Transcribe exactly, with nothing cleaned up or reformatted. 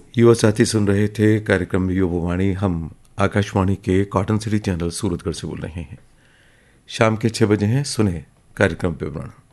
युवा साथी सुन रहे थे कार्यक्रम युवावाणी। हम आकाशवाणी के कॉटन सिटी चैनल सूरतगढ़ से बोल रहे हैं। शाम के छः बजे हैं, सुने कार्यक्रम विवरण।